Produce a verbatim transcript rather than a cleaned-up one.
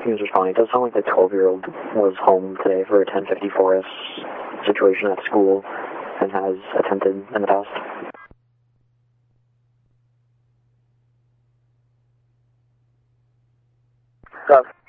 he was responding. It does sound like the twelve-year-old was home today for a ten fifty-four S situation at school and has attempted in the past. Stuff.